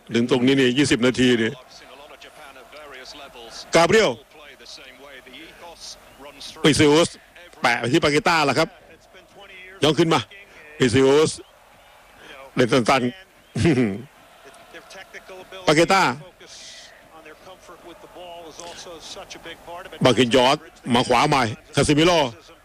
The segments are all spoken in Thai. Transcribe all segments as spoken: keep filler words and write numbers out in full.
ถึงตรงนี้นี่ยี่สิบนาทีนี่กาเบรียลปิซิอุสแปะไปที่ปาเกต้าแล้วครับย้อนขึ้นมาปิซิอุสเล่นสั้นๆปาเกต้าบาคินยอร์ดมาขวาใหม่คาซิมิโล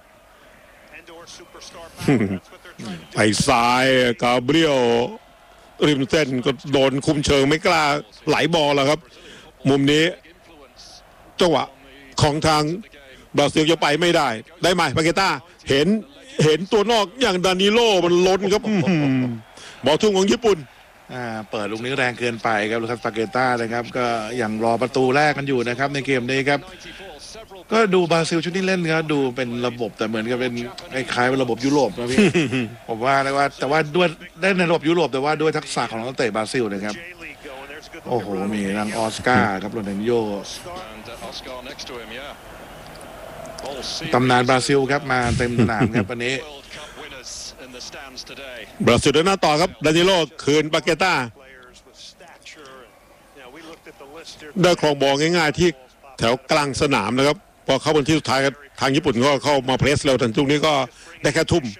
ไปซ้ายกาเบรียลริมเส้นก็โดนคุมเชิงไม่กล้าไหลบอลแล้วครับมุมนี้จังหวะของทางบราซิลจะไปไม่ได้ได้ไหมปาเกต้าเห็นเห็นตัวนอกอย่างดานิโลมันล้นครับบอลทุ่งของญี่ปุ่นอ่าเปิดลูกนี้แรงเกินไปครับลูคัสปาเกต้านะครับก็อย่างรอประตูแรกกันอยู่นะครับในเกมนี้ครับก็ดูบราซิลชุดนี้เล่นครับดูเป็นระบบแต่เหมือนกับเป็นคล้ายๆเป็นระบบยุโรปนะพี่ ผมว่านะว่าแต่ว่าด้วยได้ในระบบยุโรปแต่ว่าด้วยทักษะของนักเตะบราซิลนะครับโอ้โหมีนางออสการ์ครับโรนัลโญตำนานบราซิลครับมาเต็มสนามครับวันนี้บราซิลเดินหน้าต่อครับดานิโลคืนปาเกต้าได้ครองบอลง่ายๆที่แถวกลางสนามนะครับพอเข้าบนที่สุดท้ายทางญี่ปุ่นก็เข้ามาเพรสเร็วทันทุกนี้ก็ได้แค่ทุ่ม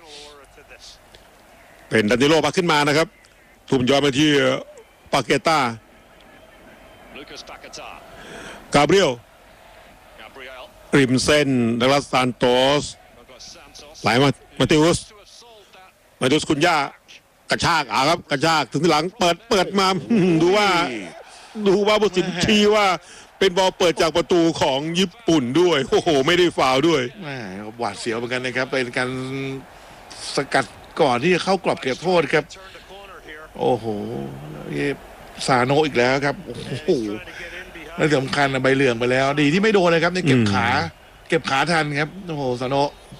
เป็นดานิโลมาขึ้นมานะครับทุ่มย้อนไปที่ปาเกต้ากาเบรียลริมเส้นดักลาสซานโตสไหลมามาติอุสมาติอุสคุณย่ากระชากอ่ะครับกระชากถึงหลังเปิดเปิดมาดูว่าดูว่าบุสินชี้ว่าเป็นบอลเปิดจากประตูของญี่ปุ่นด้วยโอ้โหไม่ได้ฟาวล์ด้วยหวาดเสียวเหมือนกันนะครับเป็นการสกัดก่อนที่จะเข้ากรอบเขตโทษครับโอ้โหซาโนอีกแล้วครับโอ้โหและสำคัญใบเหลืองไปแล้วดีที่ไม่โดนเลยครับในเก็บขาเก็บขาทันครับโอ้โหซาโน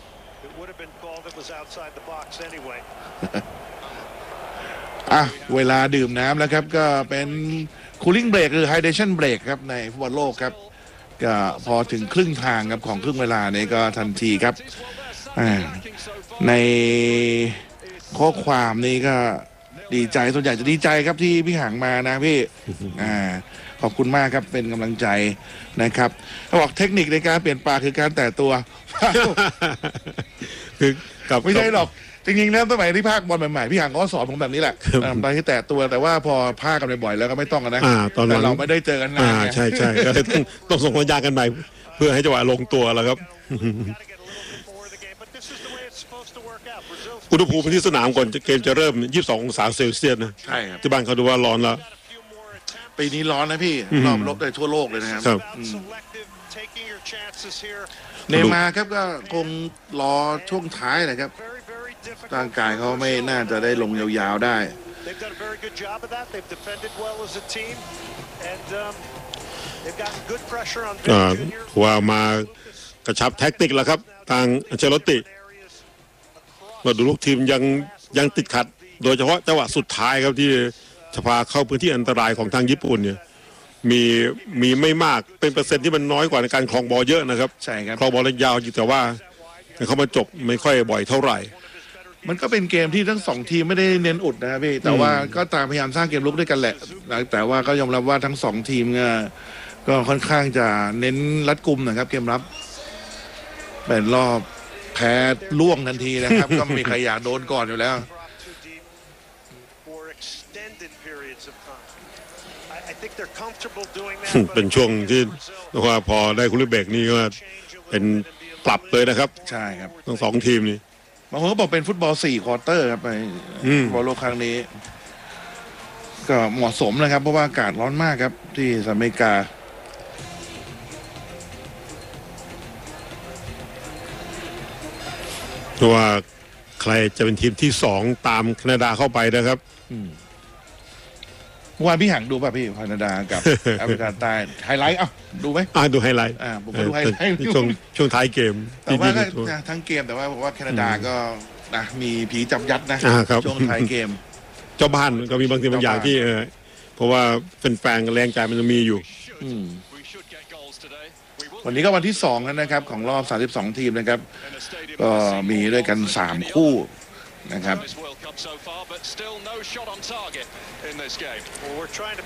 อ่ะเวลาดื่มน้ำแล้วครับก็เป็นคูลิ่งเบรกหรือไฮเดรชั่นเบรกครับในฟุตบอลโลกครับก็พอถึงครึ่งทางครับของครึ่งเวลานี้ก็ทันทีครับในข้อความนี้ก็ดีใจส่วนใหญ่จะดีใจครับที่พี่หางมานะพี่อ่าขอบคุณมากครับเป็นกำลังใจนะครับเขาบอกเทคนิคในการเปลี่ยนปลาคือการแตะตัวคือไม่ใช่หรอกจริงๆนะสมัยที่ภาคบอลใหม่ๆพี่หางก็สอนผมแบบนี้แหละตอนที่แตะตัวแต่ว่าพอภาคกันบ่อยๆแล้วก็ไม่ต้องกันนะแต่เราไม่ได้เจอกันนานใช่ใช่ก็เลยต้องต้องส่งสัญญาณกันใหม่เพื่อให้จังหวะลงตัวแล้วครับอุณหภูมิที่สนามก่อนเกมจะเริ่มยี่สิบสององศาเซลเซียสนะใช่ครับที่บ้านเขาดูว่าร้อนแล้วปีนี้ร้อนนะพี่รอบลบได้ทั่วโลกเลยนะครับเนย์มาร์ครับก็คงรอช่วงท้ายนะครับร่างกายเขาไม่น่าจะได้ลงยาวๆได้ว่ามากระชับแท็กติกแล้วครับทางอัลเชลติมาดูลูกทีมยังยังติดขัดโดยเฉพาะจังหวะสุดท้ายครับที่จะพาเข้าพื้นที่อันตรายของทางญี่ปุ่นเนี่ยมีมีไม่มากเป็นเปอร์เซ็นต์ที่มันน้อยกว่าในการครองบอลเยอะนะครับใช่ครับครองบอลยาวอยู่แต่ว่าเขามาจบไม่ค่อยบ่อยเท่าไหร่มันก็เป็นเกมที่ทั้งสองทีมไม่ได้เน้นอุดนะครับพี่แต่ว่าก็ตามพยายามสร้างเกมลุกด้วยกันแหละแต่ว่าก็ยอมรับว่าทั้งสองทีมก็ค่อนข้างจะเน้นรัดกุมนะครับเกมรับเป็นรอบแพ้ล่วงทันทีนะครับก็ไม่มีใครอยากโดนก่อนอยู่แล้วเป็นช่วงที่ว่าพอได้คุณลิเบกนี่ก็เป็นปรับเลยนะครับใช่ครับทั้งสองทีมนี่บางคนก็บอกเป็นฟุตบอลสี่ควอเตอร์ครับไปบอลโลกครั้งนี้ก็เหมาะสมนะครับเพราะว่าอากาศร้อนมากครับที่สหรัฐอเมริกาเพราะว่าใครจะเป็นทีมที่สองตามแคนาดาเข้าไปนะครับวันพี่หังดูป่ะพี่แคนาดากับอเมริกาใต้ไฮไลท์อ่ะดูไหมอ่าดูไฮไลท์อ่าผมก็ดูไฮไลท์ช่วงช่วงท้ายเกมแต่ว่าทั้งเกมแต่ว่าผมว่าแคนาดาก็นะมีผีจับยัดนะช่วงท้ายเกมเจ้าบ้านก็มีบางทีบางอย่างที่เออเพราะว่าแฟนๆแรงใจมันจะมีอยู่วันนี้ก็วันที่สองแล้วนะครับของรอบสามสิบสองทีมนะครับก็มีด้วยกันสามคู่นะครับ